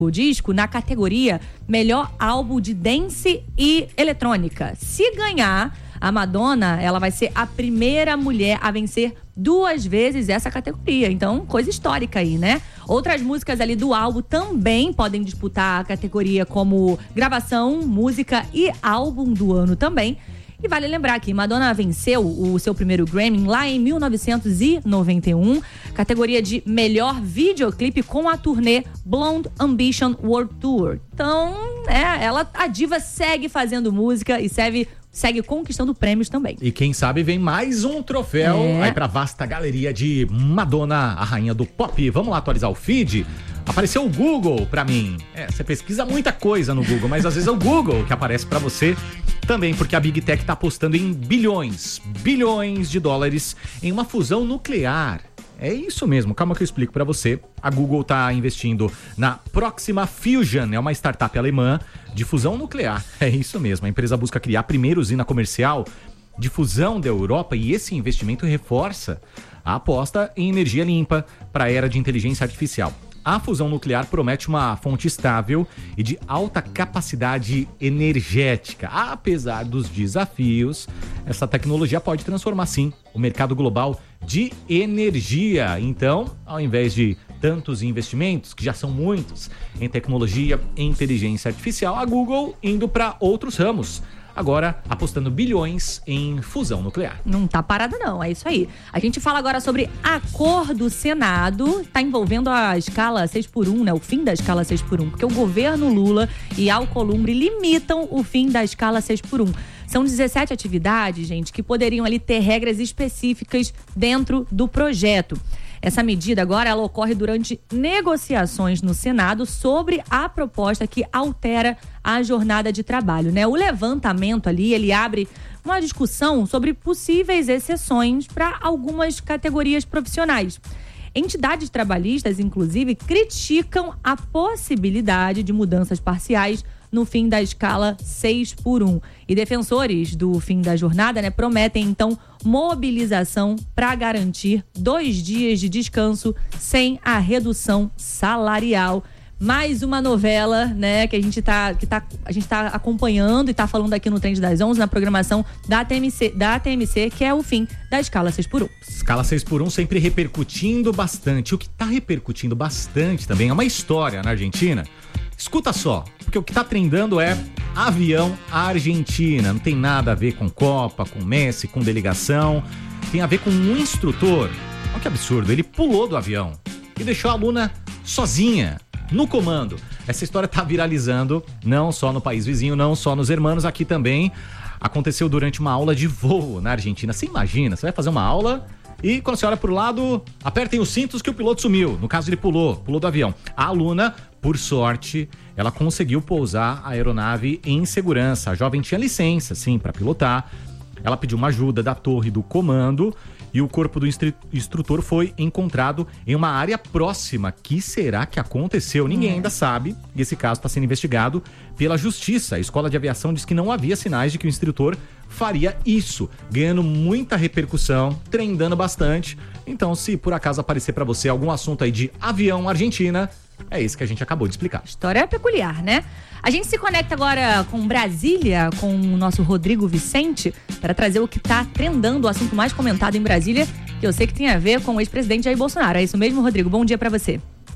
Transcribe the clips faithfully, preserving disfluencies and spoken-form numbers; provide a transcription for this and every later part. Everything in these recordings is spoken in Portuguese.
o disco na categoria Melhor Álbum de Dance e Eletrônica. Se ganhar, a Madonna, ela vai ser a primeira mulher a vencer duas vezes essa categoria. Então, coisa histórica aí, né? Outras músicas ali do álbum também podem disputar a categoria como gravação, música e álbum do ano também. E vale lembrar que Madonna venceu o seu primeiro Grammy lá em mil novecentos e noventa e um, categoria de melhor videoclipe com a turnê Blonde Ambition World Tour. Então, é, ela, a diva segue fazendo música e segue, segue conquistando prêmios também. E quem sabe vem mais um troféu é. aí pra vasta galeria de Madonna, a rainha do pop. Vamos lá atualizar o feed? Apareceu o Google pra mim. É, você pesquisa muita coisa no Google, mas às vezes é o Google que aparece pra você também, porque a Big Tech tá apostando em bilhões, bilhões de dólares em uma fusão nuclear. É isso mesmo, calma que eu explico pra você. A Google tá investindo na Proxima Fusion, é uma startup alemã de fusão nuclear. É isso mesmo, a empresa busca criar a primeira usina comercial de fusão da Europa e esse investimento reforça a aposta em energia limpa para a era de inteligência artificial. A fusão nuclear promete uma fonte estável e de alta capacidade energética. Apesar dos desafios, essa tecnologia pode transformar, sim, o mercado global de energia. Então, ao invés de tantos investimentos, que já são muitos, em tecnologia e inteligência artificial, a Google indo para outros ramos. Agora, apostando bilhões em fusão nuclear. Não tá parada não, é isso aí. A gente fala agora sobre a cor do Senado, tá envolvendo a escala seis por um, né? O fim da escala seis por um, porque o governo Lula e Alcolumbre limitam o fim da escala seis por um. São dezessete atividades, gente, que poderiam ali ter regras específicas dentro do projeto. Essa medida agora, ela ocorre durante negociações no Senado sobre a proposta que altera a jornada de trabalho, né? O levantamento ali, ele abre uma discussão sobre possíveis exceções para algumas categorias profissionais. Entidades trabalhistas, inclusive, criticam a possibilidade de mudanças parciais no fim da escala seis por um. E defensores do fim da jornada, né, prometem, então, mobilização para garantir dois dias de descanso sem a redução salarial. Mais uma novela, né, que a gente tá, que tá, a gente tá acompanhando e tá falando aqui no Trend das onze, na programação da T M C, da T M C, que é o fim da escala seis por um. Escala seis por um sempre repercutindo bastante. O que tá repercutindo bastante também é uma história na Argentina. Escuta só, porque o que tá trendando é avião Argentina. Não tem nada a ver com Copa, com Messi, com delegação. Tem a ver com um instrutor. Olha que absurdo, ele pulou do avião e deixou a aluna sozinha no comando. Essa história tá viralizando, não só no país vizinho, não só nos hermanos, aqui também. Aconteceu durante uma aula de voo na Argentina. Você imagina, você vai fazer uma aula e quando você olha pro lado, apertem os cintos que o piloto sumiu. No caso, ele pulou, pulou do avião. A aluna, por sorte, ela conseguiu pousar a aeronave em segurança. A jovem tinha licença, sim, para pilotar. Ela pediu uma ajuda da torre do comando e o corpo do instru- instrutor foi encontrado em uma área próxima. Que será que aconteceu? Ninguém ainda sabe. E esse caso está sendo investigado pela Justiça. A Escola de Aviação diz que não havia sinais de que o instrutor faria isso, ganhando muita repercussão, trendando bastante. Então, se por acaso aparecer para você algum assunto aí de avião Argentina, é isso que a gente acabou de explicar. História peculiar, né? A gente se conecta agora com Brasília, com o nosso Rodrigo Vicente, para trazer o que está trendando, o assunto mais comentado em Brasília, que eu sei que tem a ver com o ex-presidente Jair Bolsonaro. É isso mesmo, Rodrigo? Bom dia para você.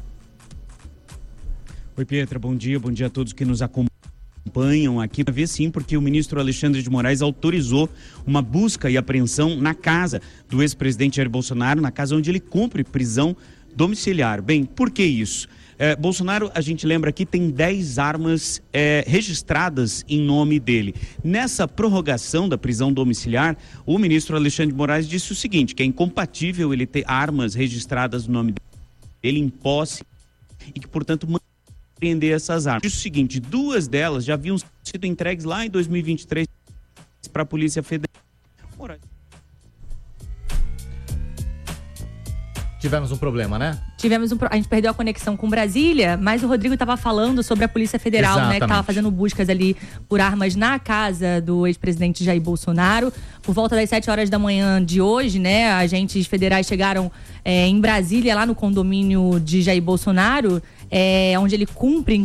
Oi, Pietra, bom dia. Bom dia a todos que nos acompanham aqui. Uma vez sim, porque o ministro Alexandre de Moraes autorizou uma busca e apreensão na casa do ex-presidente Jair Bolsonaro, na casa onde ele cumpre prisão domiciliar. Bem, por que isso? É, Bolsonaro, a gente lembra aqui, tem dez armas é, registradas em nome dele. Nessa prorrogação da prisão domiciliar, o ministro Alexandre de Moraes disse o seguinte, que é incompatível ele ter armas registradas no nome dele em posse e que, portanto, prender essas armas. Disse o seguinte, duas delas já haviam sido entregues lá em dois mil e vinte e três para a Polícia Federal. Moraes. Tivemos um problema, né? Tivemos um, a gente perdeu a conexão com Brasília, mas o Rodrigo estava falando sobre a Polícia Federal, Exatamente. né? Que estava fazendo buscas ali por armas na casa do ex-presidente Jair Bolsonaro. Por volta das sete horas da manhã de hoje, né? Agentes federais chegaram é, em Brasília, lá no condomínio de Jair Bolsonaro. é, onde ele cumpre